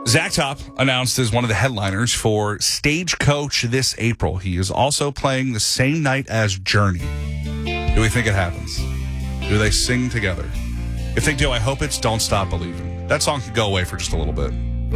Zach Top announced as one of the headliners for Stagecoach this April. He is also playing the same night as Journey. Do we think it happens? Do they sing together? If they do, I hope it's Don't Stop Believing. That song could go away for just a little bit.